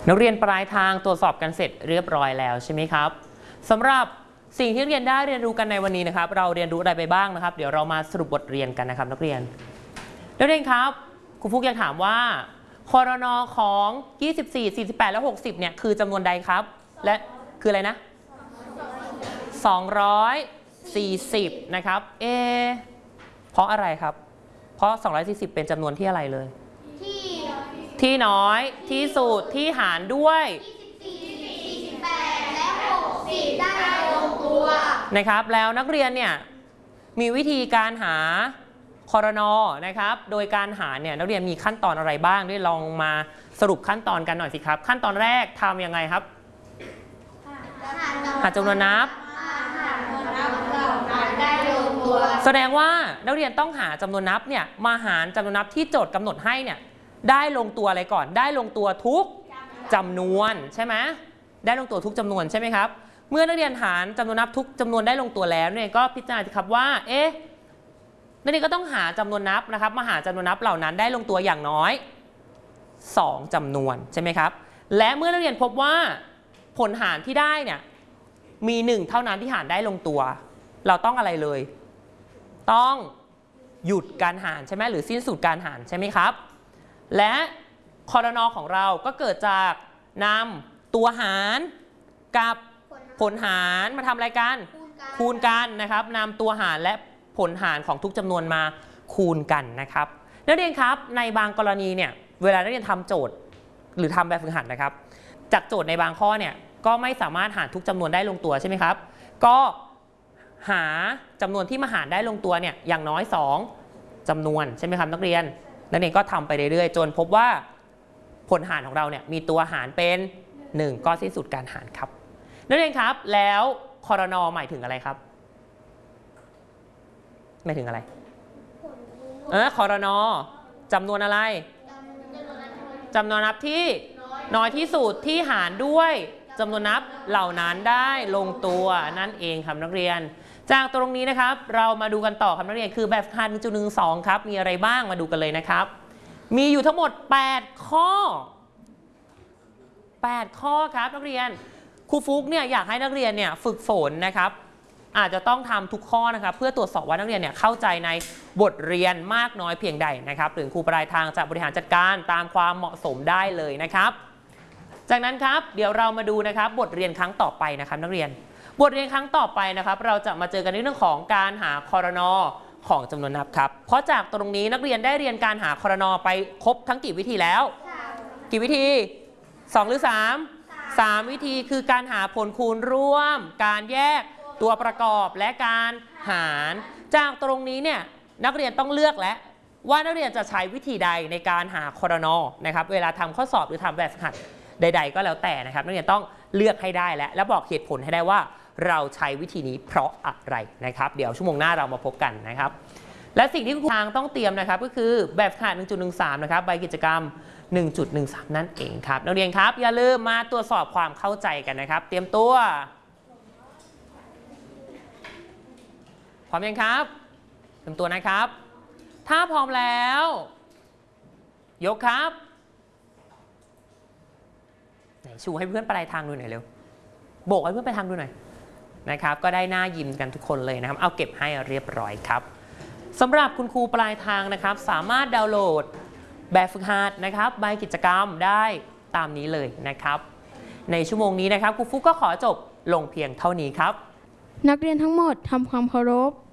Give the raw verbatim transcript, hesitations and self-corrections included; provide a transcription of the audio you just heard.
นักเรียนปลายทางตรวจสอบกันเสร็จเรียบร้อยแล้วใช่ไหมครับสำหรับสิ่งที่เรียนได้เรียนรู้กันในวันนี้นะครับเราเรียนรู้อะไรไปบ้างนะครับเดี๋ยวเรามาสรุปบทเรียนกันนะครับนักเรียนนักเรียนครับครูฟุกอยากถามว่าครน.ของยี่สิบสี่ สี่สิบแปดและหกสิบเนี่ยคือจำนวนใดครับและคืออะไรนะสองร้อยสี่สิบนะครับเอเพราะอะไรครับเพราะสองร้อยสี่สิบเป็นจำนวนที่อะไรเลยที่ที่น้อยที่สุดที่หารด้วยยี่สิบสี่ สี่สิบแปดและหกสิบได้ลงตัวนะครับแล้วนักเรียนเนี่ยมีวิธีการหาครน.นะครับโดยการหารเนี่ยนักเรียนมีขั้นตอนอะไรบ้างด้วยลองมาสรุปขั้นตอนกันหน่อยสิครับขั้นตอนแรกทำยังไงครับหาจำนวนนับแสดงว่านักเรียนต้องหาจำนวนนับเนี่ยมาหารจำนวนนับที่โจทย์กำหนดให้เนี่ยได้ลงตัวอะไรก่อนได้ลงตัวทุกจำนวนใช่ไหมได้ลงตัวทุกจำนวนใช่ไหมครับเมื่อนักเรียนหารจำนวนนับทุกจำนวนได้ลงตัวแล้วเนี่ยก็พิจารณาครับว่าเอ๊ะนักเรียนก็ต้องหาจำนวนนับนะครับมาหาจำนวนนับเหล่านั้นได้ลงตัวอย่างน้อยสองจำนวนใช่ไหมครับและเมื่อนักเรียนพบว่าผลหารที่ได้เนี่ยมีหนึ่งเท่านั้นที่หารได้ลงตัวเราต้องอะไรเลยต้องหยุดการหารใช่ไหมหรือสิ้นสุดการหารใช่ไหมครับและครน.ของเราก็เกิดจากนำตัวหารกับผลหารมาทำอะไรกันคูณกันนะครับนำตัวหารและผลหารของทุกจำนวนมาคูณกันนะครับนักเรียนครับในบางกรณีเนี่ยเวลานักเรียนทำโจทย์หรือทำแบบฝึกหัดนะครับจากโจทย์ในบางข้อเนี่ยก็ไม่สามารถหารทุกจำนวนได้ลงตัวใช่ไหมครับก็หาจำนวนที่มาหารได้ลงตัวเนี่ยอย่างน้อยสองจำนวนใช่ไหมครับนักเรียนนักเรียนก็ทำไปเรื่อยๆจนพบว่าผลหารของเราเนี่ยมีตัวหารเป็นหนึ่งก็สิ้นสุดการหารครับนักเรียนครับแล้วครน.หมายถึงอะไรครับหมายถึงอะไรเออครน.จำนวนอะไรจำนวนนับที่น้อยที่สุดที่หารด้วยจำนวนนับเหล่านั้นได้ลงตัวนั่นเองครับนักเรียนจากตรงนี้นะครับเรามาดูกันต่อครับนักเรียนคือแบบฝึกหัด หนึ่งจุดหนึ่งสอง ครับมีอะไรบ้างมาดูกันเลยนะครับมีอยู่ทั้งหมดแปดข้อแปดข้อครับนักเรียนครูฟุกเนี่ยอยากให้นักเรียนเนี่ยฝึกฝนนะครับอาจจะต้องทำทุกข้อนะครับเพื่อตรวจสอบว่านักเรียนเนี่ยเข้าใจในบทเรียนมากน้อยเพียงใดนะครับหรือครูปลายทางจะบริหารจัดการตามความเหมาะสมได้เลยนะครับจากนั้นครับเดี๋ยวเรามาดูนะครับบทเรียนครั้งต่อไปนะครับนักเรียนบทเรียนครั้งต่อไปนะครับเราจะมาเจอกันในเรื่องของการหาครน.ของจำนวนนับครับเพราะจากตรงนี้นักเรียนได้เรียนการหาครน.ไปครบทั้งกี่วิธีแล้วกี่วิธีสองหรือสาม สามวิธีคือการหาผลคูณร่วมการแยกตัวประกอบและการหารจากตรงนี้เนี่ยนักเรียนต้องเลือกแล้วว่านักเรียนจะใช้วิธีใดในการหาครน.นะครับเวลาทำข้อสอบหรือทำแบบฝึกหัดใดๆก็แล้วแต่นะครับนักเรียนต้องเลือกให้ได้และและบอกเหตุผลให้ได้ว่าเราใช้วิธีนี้เพราะอะไรนะครับเดี๋ยวชั่วโมงหน้าเรามาพบกันนะครับและสิ่งที่ครูทางต้องเตรียมนะครับก็คือแบบฝึกหัด หนึ่งจุดหนึ่งสาม นะครับใบกิจกรรม หนึ่งจุดหนึ่งสาม นั่นเองครับนักเรียนครับอย่าลืมมาตรวจสอบความเข้าใจกันนะครับเตรียมตัวพร้อมยังครับเตรียมตัวนะครับถ้าพร้อมแล้วยกครับไหนชูให้เพื่อนปลายทางดูหน่อยเร็วโบกให้เพื่อนปลายทางดูหน่อยนะครับก็ได้หน้ายิ้มกันทุกคนเลยนะครับเอาเก็บให้เรียบร้อยครับสำหรับคุณครูปลายทางนะครับสามารถดาวน์โหลดแบบฝึกหัดนะครับใบกิจกรรมได้ตามนี้เลยนะครับในชั่วโมงนี้นะครับครูฟุกก็ขอจบลงเพียงเท่านี้ครับนักเรียนทั้งหมดทำความเคารพ